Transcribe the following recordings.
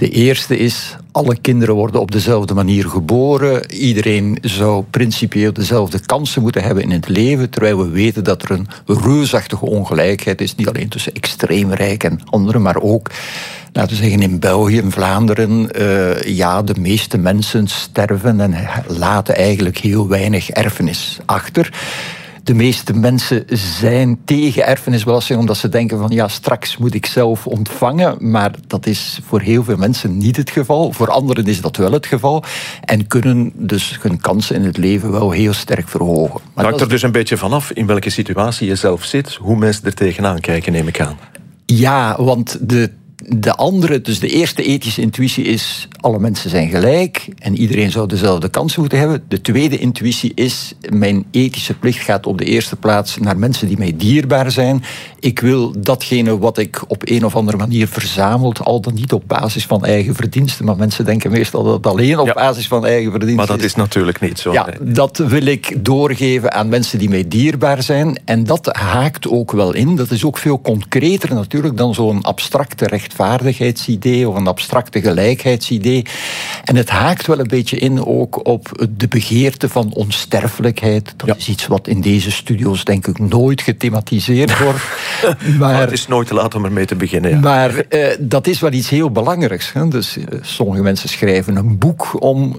De eerste is, alle kinderen worden op dezelfde manier geboren. Iedereen zou principieel dezelfde kansen moeten hebben in het leven, terwijl we weten dat er een reusachtige ongelijkheid is, niet alleen tussen extreem rijk en anderen, maar ook, laten we zeggen, in België, in Vlaanderen, de meeste mensen sterven en laten eigenlijk heel weinig erfenis achter. De meeste mensen zijn tegen erfenisbelasting omdat ze denken van straks moet ik zelf ontvangen. Maar dat is voor heel veel mensen niet het geval. Voor anderen is dat wel het geval. En kunnen dus hun kansen in het leven wel heel sterk verhogen. Het hangt er dus een beetje vanaf in welke situatie je zelf zit, hoe mensen er tegenaan kijken, neem ik aan. Ja, want de andere, dus de eerste ethische intuïtie is, alle mensen zijn gelijk en iedereen zou dezelfde kansen moeten hebben. De tweede intuïtie is, mijn ethische plicht gaat op de eerste plaats naar mensen die mij dierbaar zijn. Ik wil datgene wat ik op een of andere manier verzameld, al dan niet op basis van eigen verdiensten, maar mensen denken meestal dat het alleen op basis van eigen verdiensten is. Maar dat is natuurlijk niet zo. Ja, dat wil ik doorgeven aan mensen die mij dierbaar zijn. En dat haakt ook wel in. Dat is ook veel concreter natuurlijk dan zo'n abstracte rechtvaardigheidsidee of een abstracte gelijkheidsidee. En het haakt wel een beetje in ook op de begeerte van onsterfelijkheid. Dat is iets wat in deze studio's denk ik nooit gethematiseerd wordt. Maar het is nooit te laat om ermee te beginnen. Ja. Maar dat is wel iets heel belangrijks. Hè? Dus sommige mensen schrijven een boek om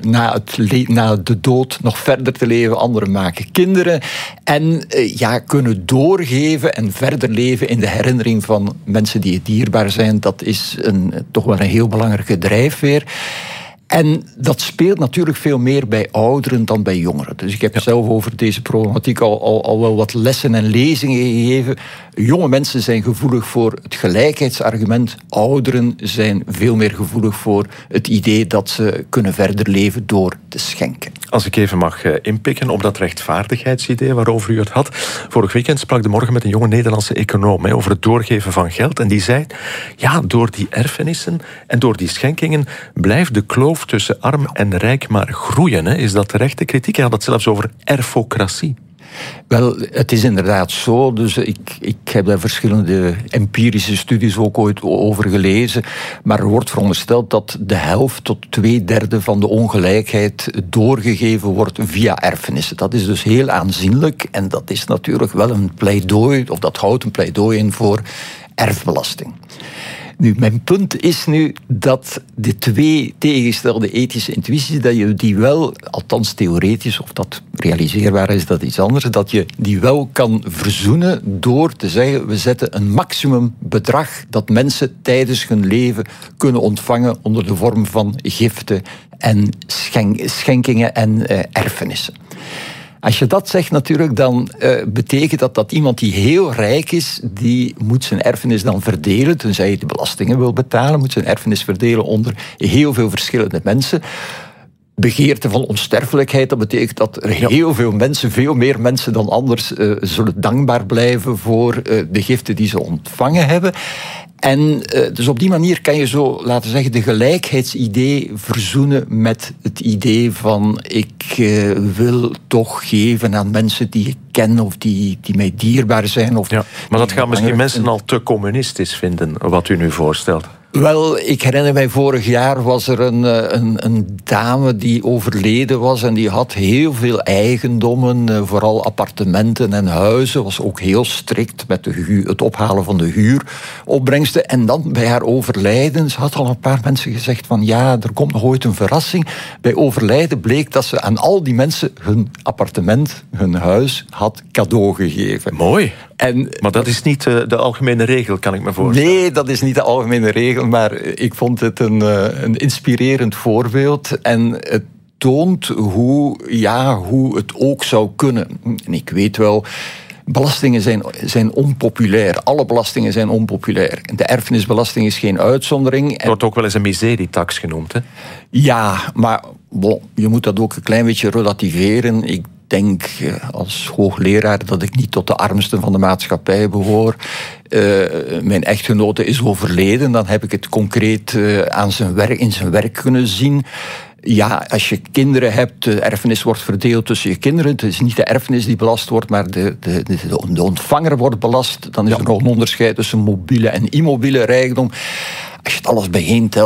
na de dood nog verder te leven. Anderen maken kinderen. En kunnen doorgeven en verder leven in de herinnering van mensen die het dierbaar zijn. Dat is toch wel een heel belangrijke drijfveer. En dat speelt natuurlijk veel meer bij ouderen dan bij jongeren. Dus ik heb zelf over deze problematiek al wel wat lessen en lezingen gegeven. Jonge mensen zijn gevoelig voor het gelijkheidsargument. Ouderen zijn veel meer gevoelig voor het idee dat ze kunnen verder leven door te schenken. Als ik even mag inpikken op dat rechtvaardigheidsidee waarover u het had. Vorig weekend sprak de Morgen met een jonge Nederlandse econoom over het doorgeven van geld. En die zei, door die erfenissen en door die schenkingen blijft de kloof tussen arm en rijk maar groeien. Hè? Is dat terechte kritiek? Hij had het zelfs over erfocratie. Wel, het is inderdaad zo. Dus ik heb daar verschillende empirische studies ook ooit over gelezen. Maar er wordt verondersteld dat de helft tot 2/3 van de ongelijkheid doorgegeven wordt via erfenissen. Dat is dus heel aanzienlijk. En dat is natuurlijk wel een pleidooi, of dat houdt een pleidooi in voor erfbelasting. Nu, mijn punt is nu dat de twee tegengestelde ethische intuïties, dat je die wel, althans theoretisch, of dat realiseerbaar is, dat iets anders, dat je die wel kan verzoenen door te zeggen, we zetten een maximumbedrag dat mensen tijdens hun leven kunnen ontvangen onder de vorm van giften en schenkingen en erfenissen. Als je dat zegt natuurlijk, dan betekent dat iemand die heel rijk is, die moet zijn erfenis dan verdelen, tenzij hij de belastingen wil betalen, moet zijn erfenis verdelen onder heel veel verschillende mensen. Begeerte van onsterfelijkheid, dat betekent dat er heel veel mensen, veel meer mensen dan anders, zullen dankbaar blijven voor de giften die ze ontvangen hebben. En dus op die manier kan je zo, laten we zeggen, de gelijkheidsidee verzoenen met het idee van ik wil toch geven aan mensen die ik ken of die mij dierbaar zijn. Maar dat gaan misschien mensen al te communistisch vinden, wat u nu voorstelt. Wel, ik herinner mij, vorig jaar was er een dame die overleden was en die had heel veel eigendommen, vooral appartementen en huizen, was ook heel strikt met het ophalen van de huuropbrengsten. En dan bij haar overlijden, ze had al een paar mensen gezegd van er komt nog ooit een verrassing. Bij overlijden bleek dat ze aan al die mensen hun appartement, hun huis had cadeau gegeven. Mooi. Maar dat is niet de algemene regel, kan ik me voorstellen. Nee, dat is niet de algemene regel, maar ik vond het een inspirerend voorbeeld. En het toont hoe het ook zou kunnen. En ik weet wel, belastingen zijn onpopulair. Alle belastingen zijn onpopulair. De erfenisbelasting is geen uitzondering. Het wordt ook wel eens een miserietax genoemd, hè? Ja, maar je moet dat ook een klein beetje relativeren. Ik denk als hoogleraar dat ik niet tot de armsten van de maatschappij behoor. Mijn echtgenote is overleden, dan heb ik het concreet in zijn werk kunnen zien. Ja, als je kinderen hebt, de erfenis wordt verdeeld tussen je kinderen. Het is niet de erfenis die belast wordt, maar de ontvanger wordt belast. Dan is er nog een onderscheid tussen mobiele en immobiele rijkdom. Als je het alles bijeentelt,